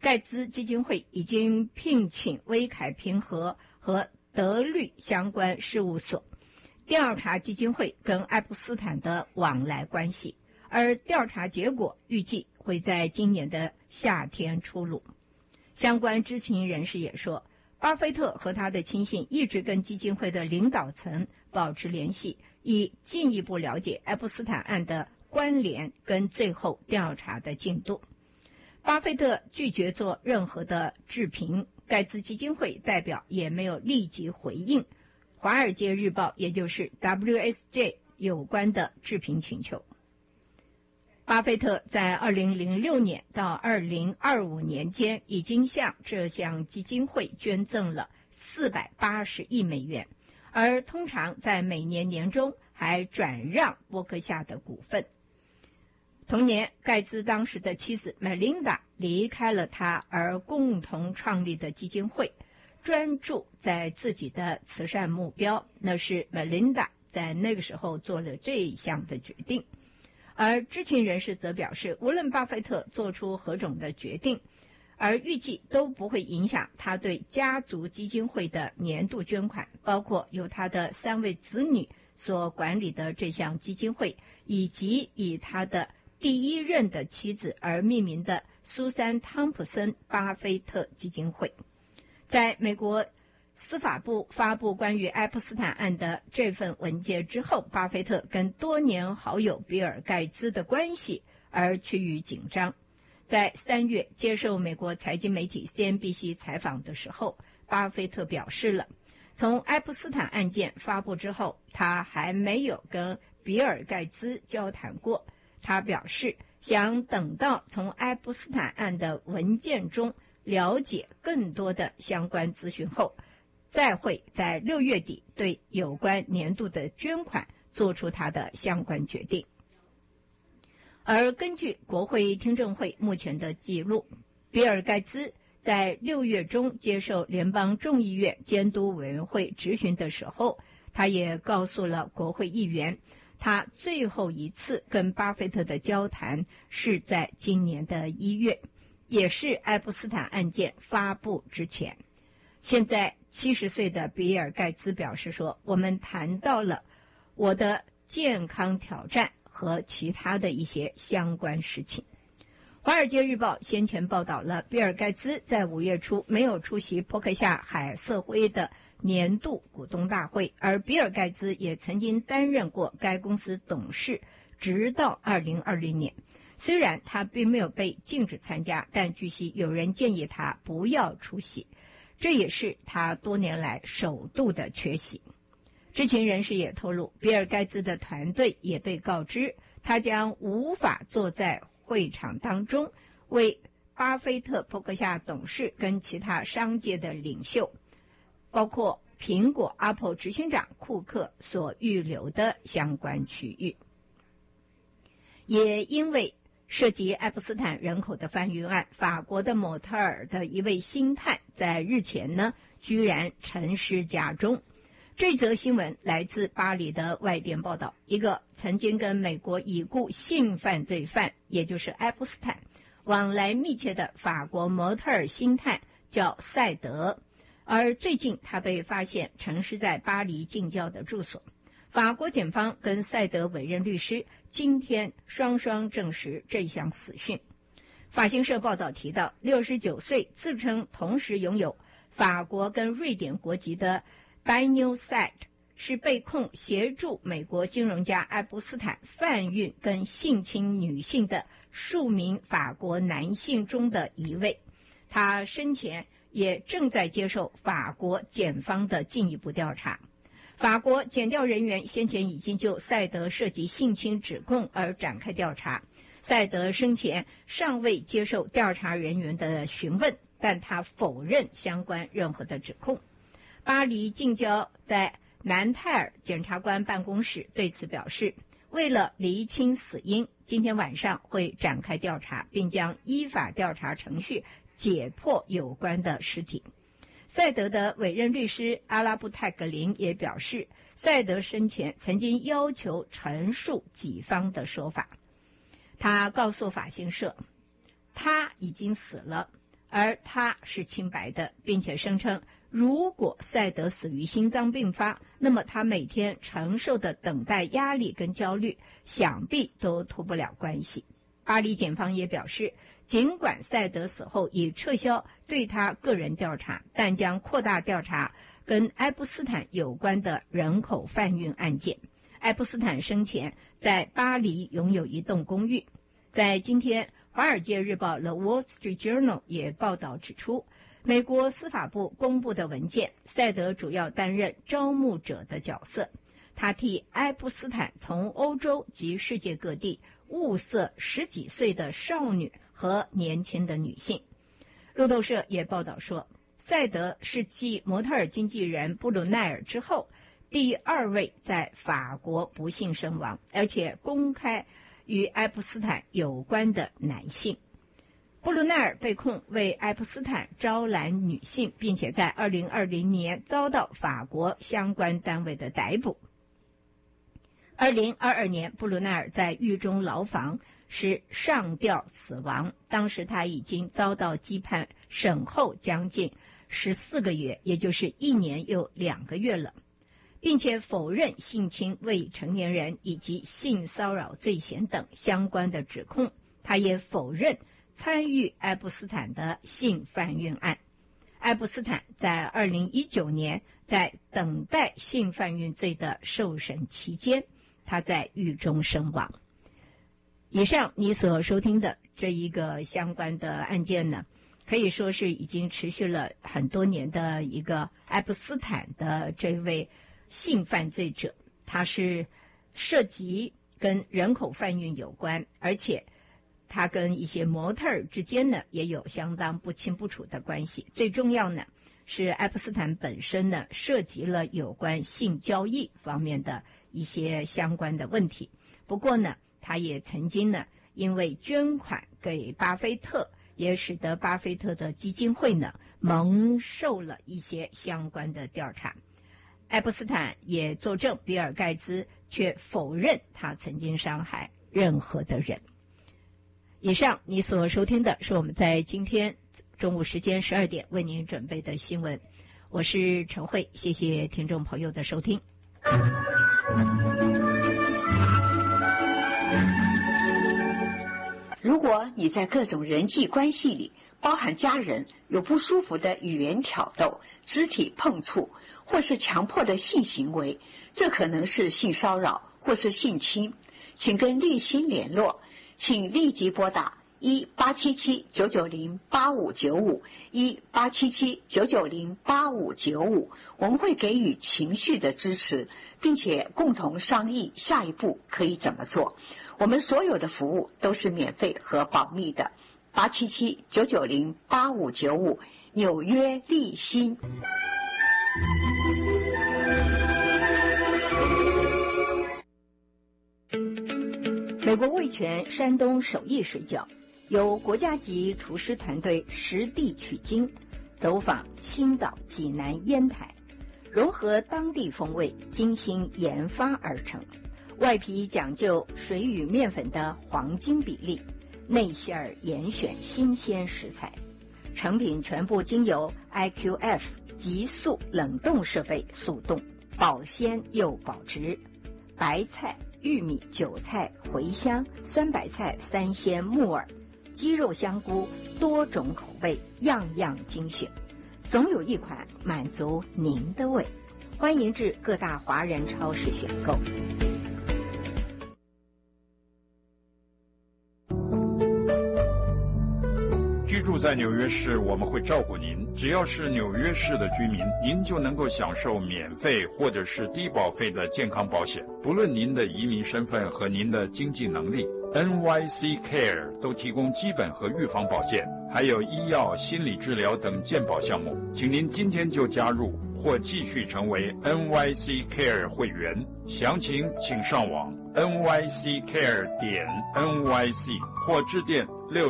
盖茨基金会已经聘请威凯平和和德律相关事务所调查基金会跟爱普斯坦的往来关系，而调查结果预计会在今年的夏天出炉。相关知情人士也说，巴菲特和他的亲信一直跟基金会的领导层保持联系，以进一步了解爱普斯坦案的关联跟最后调查的进度。巴菲特拒绝做任何的置评，盖茨基金会代表也没有立即回应华尔街日报也就是 WSJ 有关的置评请求。巴菲特在2006年到2025年间已经向这项基金会捐赠了480亿美元，而通常在每年年中还转让伯克夏的股份。同年，盖茨当时的妻子 Melinda 离开了他，而共同创立的基金会专注在自己的慈善目标，那是 Melinda 在那个时候做了这一项的决定。而知情人士则表示，无论巴菲特做出何种的决定，而预计都不会影响他对家族基金会的年度捐款，包括由他的3位子女所管理的这项基金会，以及以他的第一任的妻子而命名的苏珊·汤普森·巴菲特基金会。在美国司法部发布关于爱普斯坦案的这份文件之后，巴菲特跟多年好友比尔·盖茨的关系而趋于紧张。在3月接受美国财经媒体 CNBC 采访的时候，巴菲特表示了，从爱普斯坦案件发布之后，他还没有跟比尔·盖茨交谈过。他表示想等到从爱普斯坦案的文件中了解更多的相关资讯后，再会在6月底对有关年度的捐款做出他的相关决定。而根据国会听证会目前的记录，比尔·盖茨在6月中接受联邦众议院监督委员会质询的时候，他也告诉了国会议员，他最后一次跟巴菲特的交谈是在今年的1月，也是爱普斯坦案件发布之前。现在70岁的比尔·盖茨表示说，我们谈到了我的健康挑战和其他的一些相关事情。华尔街日报先前报道了比尔·盖茨在5月初没有出席伯克夏海瑟辉的年度股东大会，而比尔·盖茨也曾经担任过该公司董事，直到2020年。虽然他并没有被禁止参加，但据悉有人建议他不要出席，这也是他多年来首度的缺席。知情人士也透露，比尔·盖茨的团队也被告知，他将无法坐在会场当中为巴菲特、伯克夏董事跟其他商界的领袖，包括苹果 Apple 执行长库克所预留的相关区域。也因为涉及爱普斯坦人口的贩运案，法国的模特儿的一位星探在日前呢，居然沉尸家中。这则新闻来自巴黎的外电报道，一个曾经跟美国已故性犯罪犯，也就是爱普斯坦往来密切的法国模特儿星探叫赛德，而最近他被发现沉尸在巴黎近郊的住所。法国检方跟赛德委任律师今天双双证实这项死讯。法新社报道提到，69岁自称同时拥有法国跟瑞典国籍的Daniel Said 是被控协助美国金融家爱普斯坦贩运跟性侵女性的数名法国男性中的一位，他生前也正在接受法国检方的进一步调查。法国检调人员先前已经就赛德涉及性侵指控而展开调查，赛德生前尚未接受调查人员的询问，但他否认相关任何的指控。巴黎近郊在南泰尔检察官办公室对此表示，为了厘清死因，今天晚上会展开调查，并将依法调查程序解剖有关的尸体。赛德的委任律师阿拉布泰格林也表示，赛德生前曾经要求陈述己方的说法。他告诉法新社，他已经死了， 而他是清白的，并且声称如果赛德死于心脏病发，那么他每天承受的等待压力跟焦虑想必都脱不了关系。巴黎检方也表示，尽管赛德死后已撤销对他个人调查，但将扩大调查跟爱普斯坦有关的人口贩运案件。爱普斯坦生前在巴黎拥有一栋公寓。在今天，《华尔街日报》The Wall Street Journal 也报道指出，美国司法部公布的文件，赛德主要担任招募者的角色，他替爱普斯坦从欧洲及世界各地物色10几岁的少女和年轻的女性。路透社也报道说，赛德是继模特儿经纪人布鲁奈尔之后第2位在法国不幸身亡，而且公开与爱普斯坦有关的男性。布鲁奈尔被控为爱普斯坦招揽女性，并且在2020年遭到法国相关单位的逮捕。2022年，布鲁奈尔在狱中牢房是上吊死亡，当时他已经遭到羁判审后将近14个月，也就是1年又2个月了，并且否认性侵未成年人以及性骚扰罪嫌等相关的指控。他也否认参与爱普斯坦的性贩运案。爱普斯坦在2019年在等待性贩运罪的受审期间，他在狱中身亡。以上你所收听的这一个相关的案件呢，可以说是已经持续了很多年的一个爱普斯坦的这位性犯罪者，他是涉及跟人口贩运有关，而且他跟一些模特儿之间呢也有相当不清不楚的关系。最重要呢是爱普斯坦本身呢涉及了有关性交易方面的一些相关的问题。不过呢，他也曾经呢因为捐款给巴菲特，也使得巴菲特的基金会呢蒙受了一些相关的调查。爱普斯坦也作证，比尔盖茨却否认他曾经伤害任何的人。以上你所收听的是我们在今天中午时间12点为您准备的新闻，我是陈慧，谢谢听众朋友的收听。 如果你在各种人际关系里，包含家人，有不舒服的语言挑逗、肢体碰触或是强迫的性行为，这可能是性骚扰或是性侵，请跟立新联络，请立即拨打1877-990-8595 1877-990-8595，我们会给予情绪的支持，并且共同商议下一步可以怎么做。我们所有的服务都是免费和保密的。877-990-8595，纽约立新。 美国味全山东手艺水饺由国家级厨师团队实地取经，走访青岛、济南、烟台，融合当地风味，精心研发而成。外皮讲究水与面粉的黄金比例，内馅儿严选新鲜食材，成品全部经由 IQF 急速冷冻设备速冻，保鲜又保值。白菜、玉米、韭菜、茴香、酸白菜、三鲜、木耳、鸡肉、香菇，多种口味，样样精选，总有一款满足您的胃。欢迎至各大华人超市选购。 居住在纽约市，我们会照顾您。只要是纽约市的居民，您就能够享受免费或者是低保费的健康保险，不论您的移民身份和您的经济能力。NYC Care 都提供基本和预防保健，还有医药、心理治疗等健保项目。请您今天就加入或继续成为 NYC Care 会员，详情请上网 nyccare.nyc 或致电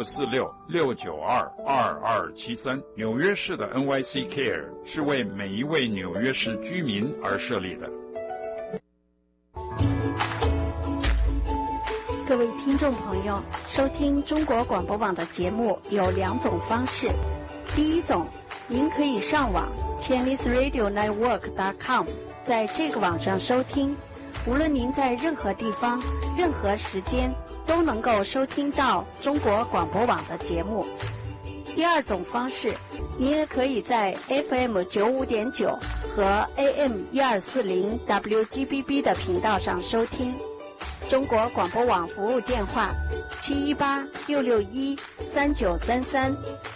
646-692-2273。纽约市的 NYC Care 是为每一位纽约市居民而设立的。 各位听众朋友，收听中国广播网的节目有2种方式。第一种，您可以上网 ChineseRadioNetwork.com， 在这个网上收听，无论您在任何地方、任何时间都能够收听到中国广播网的节目。第二种方式，您也可以在 FM 95.9和 AM 1240 WGBB 的频道上收听。中国广播网服务电话718-661-3933